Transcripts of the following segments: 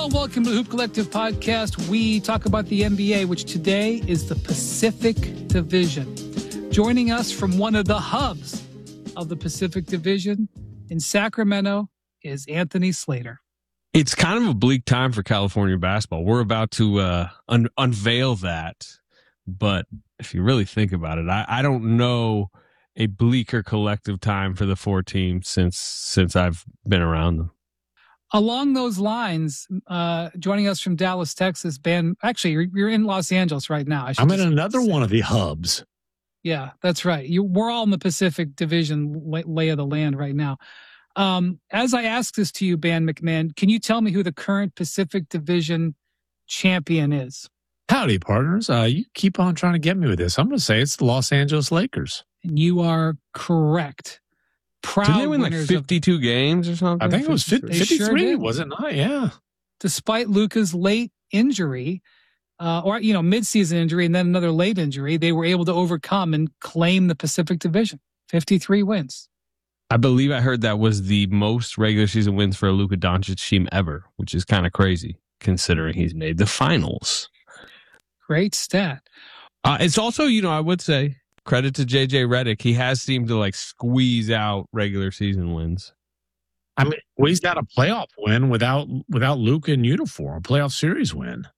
Hello, welcome to the Hoop Collective podcast. We talk about the NBA, which today is the Pacific Division. Joining us from one of the hubs of the Pacific Division in Sacramento is Anthony Slater. It's kind of a bleak time for California basketball. We're about to unveil that. But if you really think about it, I don't know a bleaker collective time for the four teams since I've been around them. Along those lines, joining us from Dallas, Texas, actually, you're in Los Angeles right now. I'm in another one of the hubs. Yeah, that's right. We're all in the Pacific Division lay of the land right now. As I ask this to you, Ben McMahon, can you tell me who the current Pacific Division champion is? Howdy, partners. You keep on trying to get me with this. I'm going to say it's the Los Angeles Lakers. And you are correct. Proud Did they win like winners 52 games or something? I think it was 53, sure was it not? Yeah. Despite Luka's late injury, mid-season injury and then another late injury, they were able to overcome and claim the Pacific Division. 53 wins. I believe I heard that was the most regular season wins for a Luka Doncic team ever, which is kind of crazy considering he's made the finals. Great stat. It's also, I would say, credit to JJ Redick. He has seemed to squeeze out regular season wins. I mean, he's got a playoff win without Luka in uniform, a playoff series win.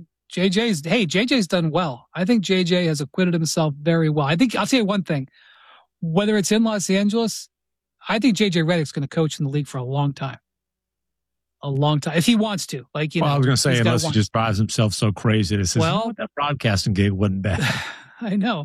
JJ's done well. I think JJ has acquitted himself very well. I'll tell you one thing. Whether it's in Los Angeles, I think JJ Redick's going to coach in the league for a long time. A long time, if he wants to. I was going to say, unless he just drives himself so crazy that it says, that broadcasting gig wasn't bad. I know.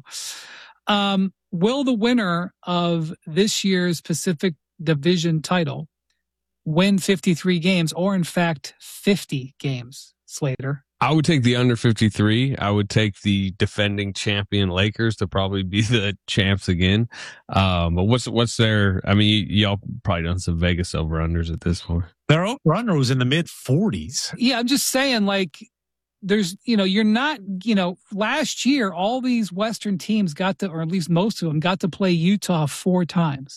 Will the winner of this year's Pacific Division title win 53 games or, in fact, 50 games, Slater? I would take the under 53. I would take the defending champion Lakers to probably be the champs again. But what's their? I mean, y'all probably done some Vegas over-unders at this point. Their over-under was in the mid-40s. Yeah, I'm just saying, there's, you're not, last year, all these Western teams got to, or at least most of them got to play Utah 4 times.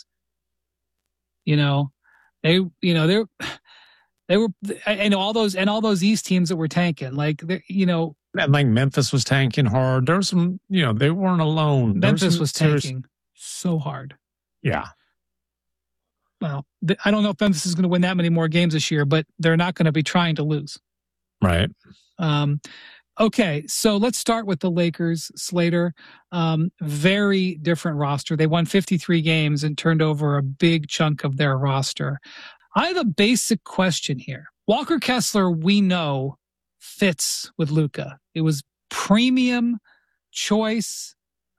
They were, and all those East teams that were tanking, And Memphis was tanking hard. There was some, they weren't alone. Memphis was tanking so hard. Yeah. Well, I don't know if Memphis is going to win that many more games this year, but they're not going to be trying to lose. Right. Okay, so let's start with the Lakers, Slater. Very different roster. They won 53 games and turned over a big chunk of their roster. I have a basic question here. Walker Kessler, we know, fits with Luka. It was premium choice.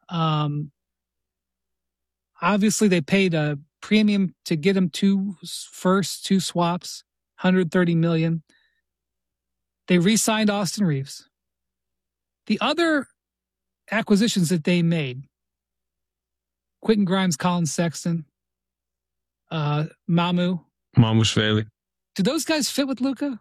Obviously, they paid a premium to get him 2 swaps, $130 million. They re-signed Austin Reeves. The other acquisitions that they made, Quentin Grimes, Colin Sexton, Mamu Shveli. Do those guys fit with Luka?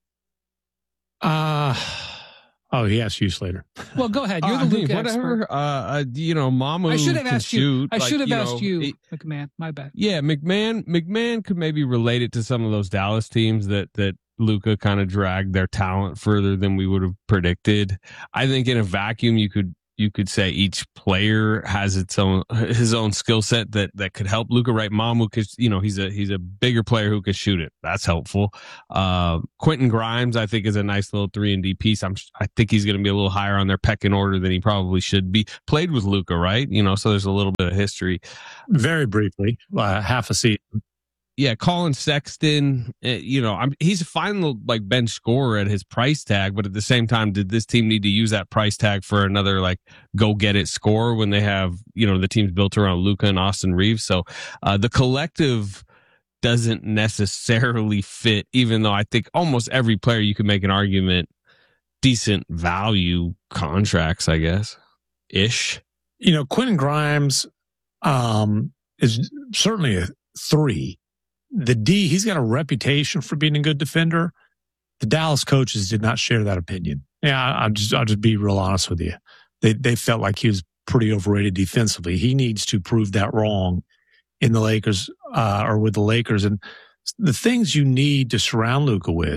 He asked you, Slater. Well, go ahead. You're the Luka expert. Mamu. I should have asked you. I should have asked you, McMahon. My bad. Yeah, McMahon could maybe relate it to some of those Dallas teams that Luka kind of dragged their talent further than we would have predicted. I think in a vacuum, you could say each player has his own skill set that could help Luka. Right, Mamu, because he's a bigger player who could shoot it. That's helpful. Quentin Grimes, I think, is a nice little 3-and-D piece. I think he's going to be a little higher on their pecking order than he probably should be. Played with Luka, right? So there's a little bit of history. Very briefly, half a season. Yeah, Colin Sexton, he's a fine bench scorer at his price tag, but at the same time, did this team need to use that price tag for another go get it scorer when they have the team's built around Luka and Austin Reeves? So the collective doesn't necessarily fit, even though I think almost every player you could make an argument decent value contracts, I guess, ish. Quentin Grimes is certainly a 3. The D, he's got a reputation for being a good defender. The Dallas coaches did not share that opinion. Yeah, I'll just be real honest with you. They felt like he was pretty overrated defensively. He needs to prove that wrong in the Lakers or with the Lakers. And the things you need to surround Luka with,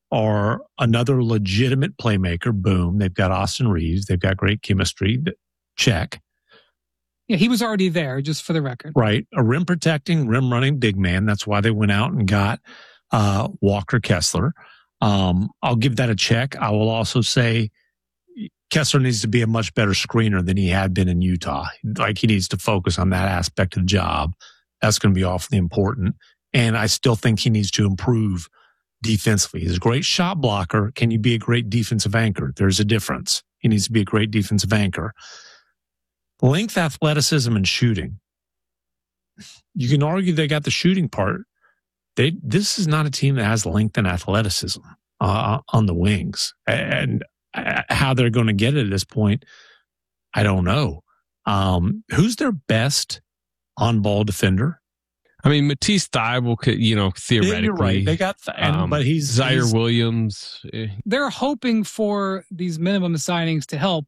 are another legitimate playmaker. Boom. They've got Austin Reeves. They've got great chemistry. Check. Yeah, he was already there, just for the record. Right. A rim protecting, rim running big man. That's why they went out and got Walker Kessler. I'll give that a check. I will also say Kessler needs to be a much better screener than he had been in Utah. Like, he needs to focus on that aspect of the job. That's going to be awfully important. And I still think he needs to improve defensively. He's a great shot blocker. Can you be a great defensive anchor? There's a difference. He needs to be a great defensive anchor. Length, athleticism, and shooting. You can argue they got the shooting part. This is not a team that has length and athleticism on the wings. And how they're going to get it at this point, I don't know. Who's their best on-ball defender? I mean, Matisse Thybulle could, theoretically. You're right. They got, but he's Zaire Williams. They're hoping for these minimum signings to help.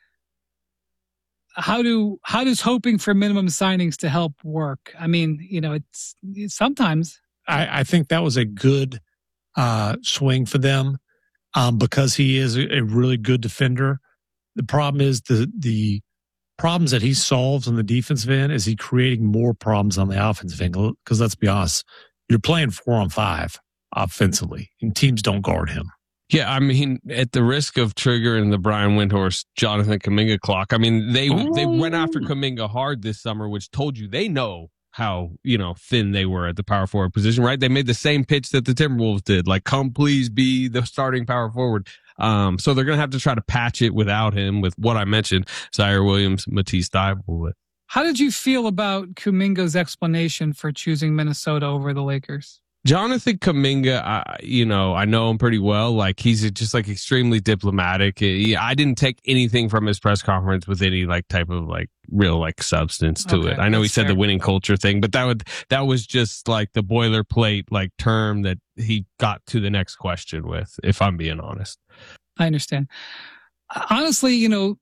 How does hoping for minimum signings to help work? I mean, it's sometimes. I think that was a good swing for them because he is a really good defender. The problem is the problems that he solves on the defensive end is he creating more problems on the offensive end. Because let's be honest, you're playing 4-on-5 offensively, and teams don't guard him. Yeah, I mean, at the risk of triggering the Brian Windhorst, Jonathan Kuminga clock, I mean, they went after Kuminga hard this summer, which told you they know how, thin they were at the power forward position, right? They made the same pitch that the Timberwolves did, like, come please be the starting power forward. So they're going to have to try to patch it without him with what I mentioned, Zaire Williams, Matisse Thybulle. How did you feel about Kuminga's explanation for choosing Minnesota over the Lakers? Jonathan Kuminga, I know him pretty well. Like, he's just like extremely diplomatic. I didn't take anything from his press conference with any type of real substance to it. I know he said the winning culture thing, but that was just like the boilerplate term that he got to the next question with, if I'm being honest. I understand. Honestly,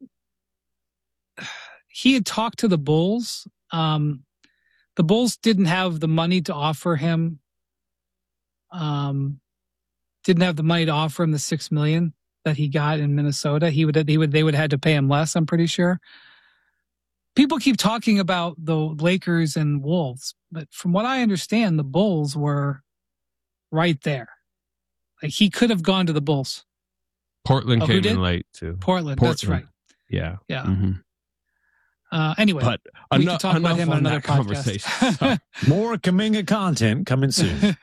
he had talked to the Bulls. The Bulls didn't have the money to offer him. Didn't have the money to offer him the $6 million that he got in Minnesota. They would have had to pay him less, I'm pretty sure. People keep talking about the Lakers and Wolves, but from what I understand, the Bulls were right there. Like, he could have gone to the Bulls. Portland came in late too. Portland, that's right. Yeah. Yeah. Mm-hmm. Anyway, but we can talk about him on another podcast. So. More Kuminga content coming soon.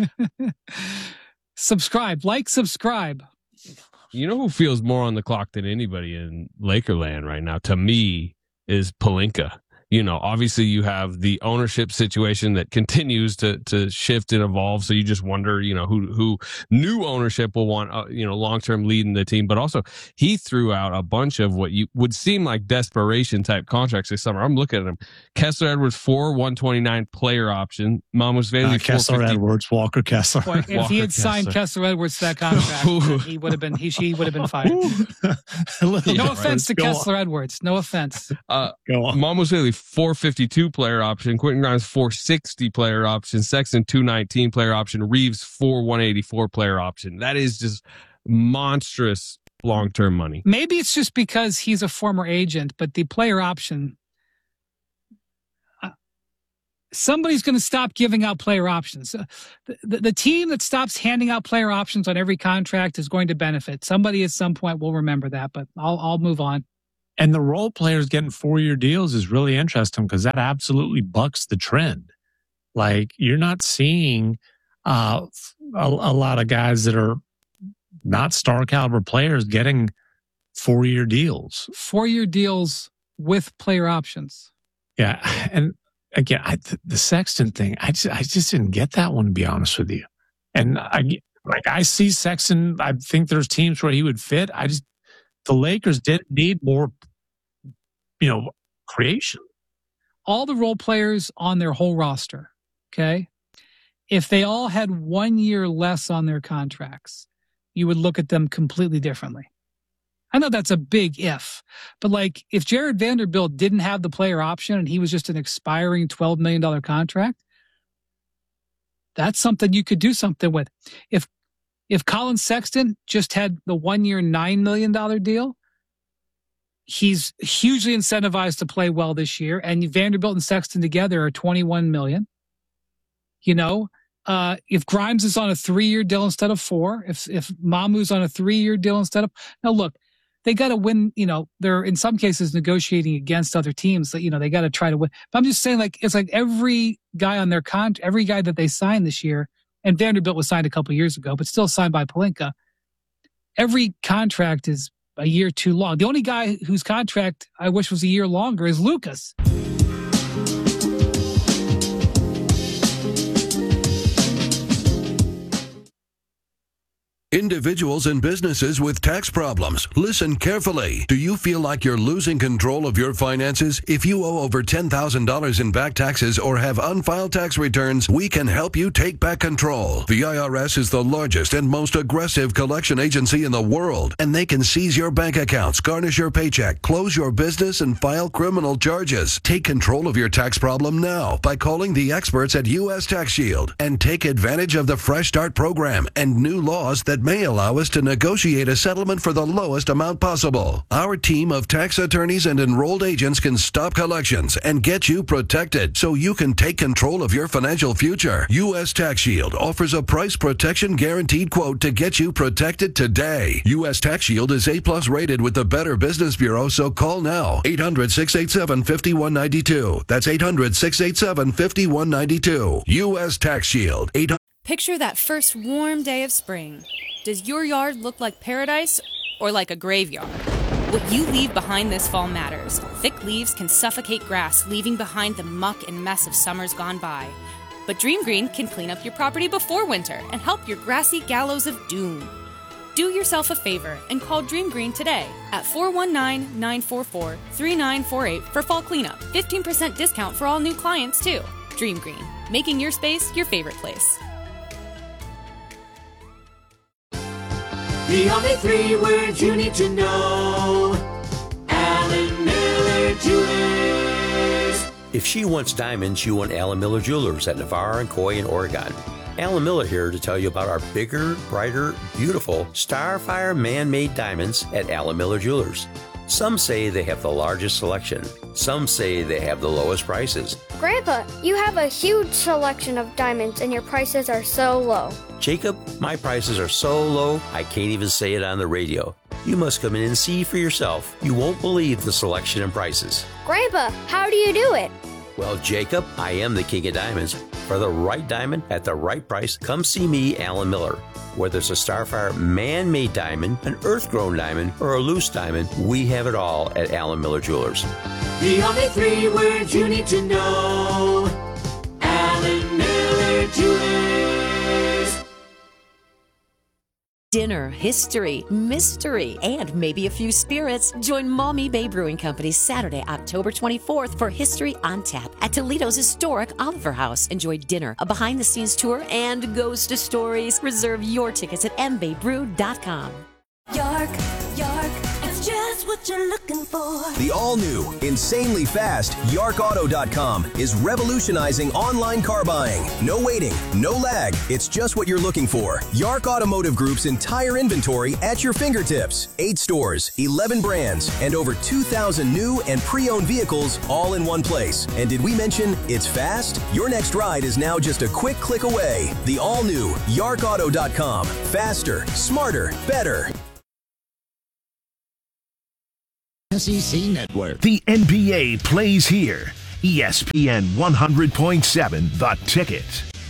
Subscribe. You know who feels more on the clock than anybody in Lakerland right now, to me, is Pelinka. Obviously you have the ownership situation that continues to shift and evolve. So you just wonder, who new ownership will want, long-term lead in the team. But also he threw out a bunch of what you would seem like desperation type contracts this summer. I'm looking at him. Kessler Edwards, 129 player option. Mamus Bailey, Kessler Edwards, Walker Kessler. Boy, if he had signed Kessler Edwards to that contract, he would have been fired. No offense to Kessler Edwards. No offense. Go on. Mamus Bailey, 452 player option. Quentin Grimes, 460 player option. Sexton, 219 player option. Reeves, 184 player option. That is just monstrous long-term money. Maybe it's just because he's a former agent, but the player option, somebody's going to stop giving out player options. The team that stops handing out player options on every contract is going to benefit. Somebody at some point will remember that, but I'll move on. And the role players getting 4-year deals is really interesting because that absolutely bucks the trend. Like, you're not seeing a lot of guys that are not star caliber players getting 4-year deals. 4-year deals with player options. Yeah. And again, the Sexton thing, I just didn't get that one, to be honest with you. And I see Sexton, I think there's teams where he would fit. The Lakers didn't need more, creation. All the role players on their whole roster, okay? If they all had 1 year less on their contracts, you would look at them completely differently. I know that's a big if, but if Jared Vanderbilt didn't have the player option and he was just an expiring $12 million contract, that's something you could do something with. If If Colin Sexton just had the 1-year, $9 million deal, he's hugely incentivized to play well this year. And Vanderbilt and Sexton together are $21 million. If Grimes is on a 3-year deal instead of 4, if Mamu's on a 3-year deal instead of, now look, they got to win. They're in some cases negotiating against other teams that, they got to try to win. But I'm just saying, it's like every guy on their every guy that they signed this year, and Vanderbilt was signed a couple years ago, but still signed by Pelinka. Every contract is a year too long. The only guy whose contract I wish was a year longer is Lucas. Individuals and businesses with tax problems, listen carefully. Do you feel like you're losing control of your finances? If you owe over $10,000 in back taxes or have unfiled tax returns, we can help you take back control. The IRS is the largest and most aggressive collection agency in the world, and they can seize your bank accounts, garnish your paycheck, close your business, and file criminal charges. Take control of your tax problem now by calling the experts at U.S. Tax Shield and take advantage of the Fresh Start program and new laws that may allow us to negotiate a settlement for the lowest amount possible. Our team of tax attorneys and enrolled agents can stop collections and get you protected so you can take control of your financial future. U.S. Tax Shield offers a price protection guaranteed quote to get you protected today. U.S. Tax Shield is A+ rated with the Better Business Bureau, so call now. 800-687-5192. That's 800-687-5192. U.S. Tax Shield. Picture that first warm day of spring. Does your yard look like paradise or like a graveyard? What you leave behind this fall matters. Thick leaves can suffocate grass, leaving behind the muck and mess of summers gone by. But Dream Green can clean up your property before winter and help your grassy gallows of doom. Do yourself a favor and call Dream Green today at 419-944-3948 for fall cleanup. 15% discount for all new clients, too. Dream Green, making your space your favorite place. The only 3 words you need to know. Alan Miller Jewelers. If she wants diamonds, you want Alan Miller Jewelers at Navarre and Coy in Oregon. Alan Miller here to tell you about our bigger, brighter, beautiful Starfire man-made diamonds at Alan Miller Jewelers. Some say they have the largest selection. Some say they have the lowest prices. Grandpa, you have a huge selection of diamonds and your prices are so low. Jacob, my prices are so low, I can't even say it on the radio. You must come in and see for yourself. You won't believe the selection and prices. Grandpa, how do you do it? Well, Jacob, I am the king of diamonds. For the right diamond at the right price, come see me, Alan Miller. Whether it's a Starfire man-made diamond, an earth-grown diamond, or a loose diamond, we have it all at Alan Miller Jewelers. The only 3 words you need to know. Alan Miller Jewelers. Dinner, history, mystery, and maybe a few spirits. Join Maumee Bay Brewing Company Saturday, October 24th for History on Tap at Toledo's historic Oliver House. Enjoy dinner, a behind-the-scenes tour, and ghost stories. Reserve your tickets at mbaybrew.com. York, it's just what you're looking for. The all-new, insanely fast YarkAuto.com is revolutionizing online car buying. No waiting, no lag. It's just what you're looking for. Yark Automotive Group's entire inventory at your fingertips. 8 stores, 11 brands, and over 2,000 new and pre-owned vehicles all in one place. And did we mention it's fast? Your next ride is now just a quick click away. The all-new YarkAuto.com. Faster, smarter, better. SEC Network. The NBA plays here. ESPN 100.7, The Ticket.